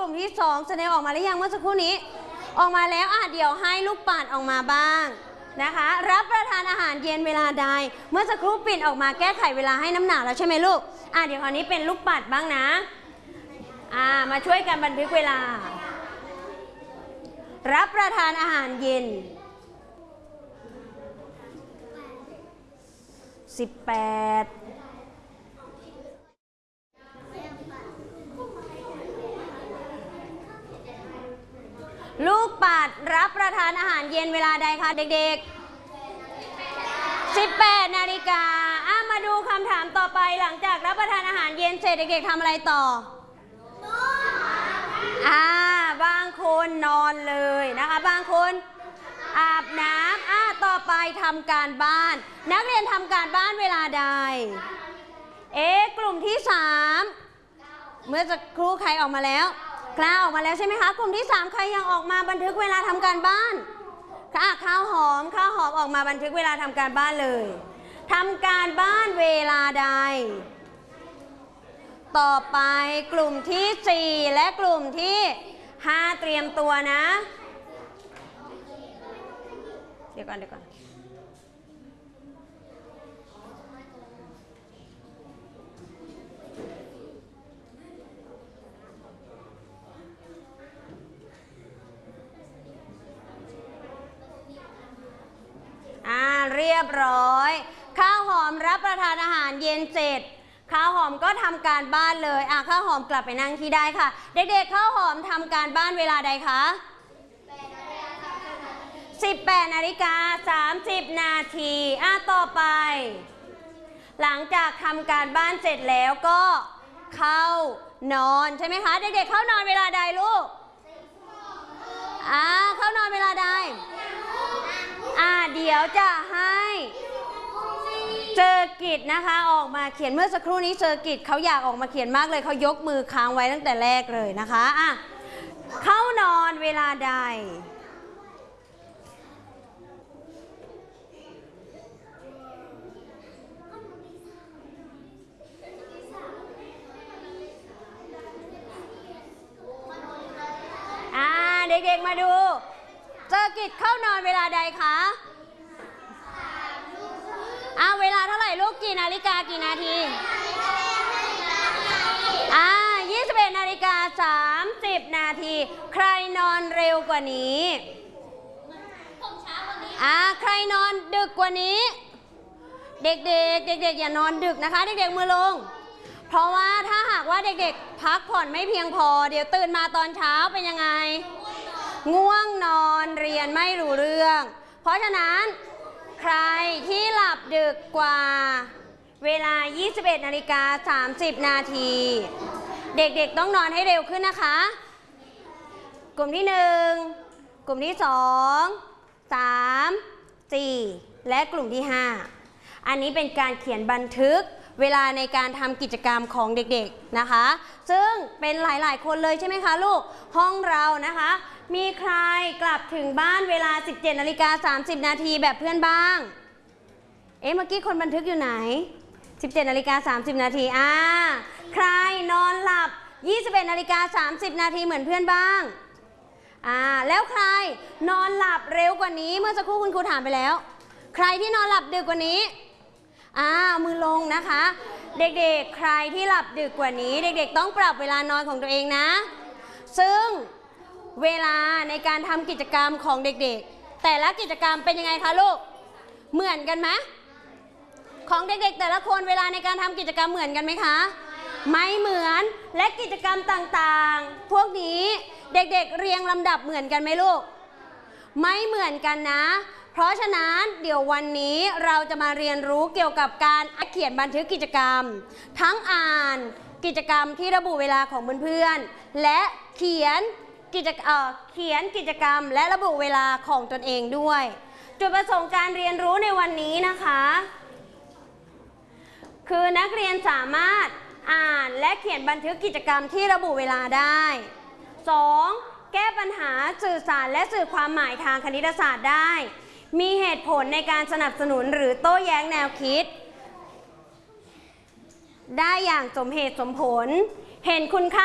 ลุ่มที่2แสดงออกมาหรือยังเมื่อสักครู่นี้ออกมาแล้วเดี๋ยวให้ลูกปัดออกมาบ้างนะคะรับประทานอาหารเย็นเวลาใดเมื่อสักครู่ปิ่นออกมาแก้ไขเวลาให้น้ำหนักแล้วใช่ไหมลูกเดี๋ยวคราวนี้เป็นลูกปัดบ้างนะมาช่วยกันบันทึกเวลารับประทานอาหารเย็น18ลูกปัดรับประทานอาหารเย็นเวลาใดคะเด็กๆ18 นาฬิกามาดูคำถามต่อไปหลังจากรับประทานอาหารเย็นเสร็จเด็กๆทำอะไรต่อบางคนนอนเลยนะคะบางคนอาบน้ำต่อไปทำการบ้านนักเรียนทำการบ้านเวลาใดกลุ่มที่3เมื่อสักครู่ใครออกมาแล้วกล้าออกมาแล้วใช่ไหมคะกลุ่มที่3ใครยังออกมาบันทึกเวลาทำการบ้านข้าวหอมออกมาบันทึกเวลาทำการบ้านเลยทำการบ้านเวลาใดต่อไปกลุ่มที่4และกลุ่มที่5เตรียมตัวนะเดี๋ยวก่อนเรียบร้อยข้าวหอมรับประทานอาหารเย็นเสร็จข้าวหอมก็ทำการบ้านเลยข้าวหอมกลับไปนั่งที่ได้ค่ะเด็กๆข้าวหอมทำการบ้านเวลาใดคะ18 นาฬิกา 30 นาทีต่อไปหลังจากทำการบ้านเสร็จแล้วก็เข้านอนใช่ไหมคะเด็กๆเข้านอนเวลาใดลูกเข้านอนเวลาใดเดี๋ยวจะให้เจอกิจนะคะออกมาเขียนเมื่อสักครู่นี้เจอกิจเขาอยากออกมาเขียนมากเลยเขายกมือค้างไว้ตั้งแต่แรกเลยนะคะเข้านอนเวลาใดเด็กๆมาดูเจอกิจเข้านอนเวลาใดคะเวลาเท่าไหร่ลูกกี่นาฬิกากี่นาที21 นาฬิกา 30 นาทีใครนอนเร็วกว่านี้ใครนอนดึกกว่านี้เด็กๆอย่านอนดึกนะคะเด็กๆมือลงเพราะว่าถ้าหากว่าเด็กๆพักผ่อนไม่เพียงพอเดี๋ยวตื่นมาตอนเช้าเป็นยังไงง่วงนอนเรียนไม่รู้เรื่องเพราะฉะนั้นใครที่หลับดึกกว่าเวลา21 นาฬิกา 30 นาทีเด็กๆต้องนอนให้เร็วขึ้นนะคะกลุ่มที่1กลุ่มที่2 3 4และกลุ่มที่5อันนี้เป็นการเขียนบันทึกเวลาในการทำกิจกรรมของเด็กๆนะคะซึ่งเป็นหลายๆคนเลยใช่ไหมคะลูกห้องเรานะคะมีใครกลับถึงบ้านเวลา17 นาฬิกา 30 นาทีแบบเพื่อนบ้างเมื่อกี้คนบันทึกอยู่ไหน17 นาฬิกา 30 นาทีใครนอนหลับ21 นาฬิกา 30 นาทีเหมือนเพื่อนบ้างแล้วใครนอนหลับเร็วกว่านี้เมื่อสักครู่คุณครูถามไปแล้วใครที่นอนหลับดึกกว่านี้มือลงนะคะเด็กๆใครที่หลับดึกกว่านี้เด็กๆต้องปรับเวลานอนของตัวเองนะซึ่งเวลาในการทำกิจกรรมของเด็กๆแต่ละกิจกรรมเป็นยังไงคะลูกเหมือนกันไหมของเด็กๆแต่ละคนเวลาในการทำกิจกรรมเหมือนกันไหมคะไม่เหมือนและกิจกรรมต่างๆพวกนี้เด็กๆเรียงลำดับเหมือนกันไหมลูกไม่เหมือนกันนะเพราะฉะนั้นเดี๋ยววันนี้เราจะมาเรียนรู้เกี่ยวกับการเขียนบันทึกกิจกรรมทั้งอ่านกิจกรรมที่ระบุเวลาของเพื่อนๆและเขียนกิจกรรมและระบุเวลาของตนเองด้วยจุดประสงค์การเรียนรู้ในวันนี้นะคะคือนักเรียนสามารถอ่านและเขียนบันทึกกิจกรรมที่ระบุเวลาได้ 2. แก้ปัญหาสื่อสารและสื่อความหมายทางคณิตศาสตร์ได้มีเหตุผลในการสนับสนุนหรือโต้แย้งแนวคิดได้อย่างสมเหตุสมผลเห็นคุณค่า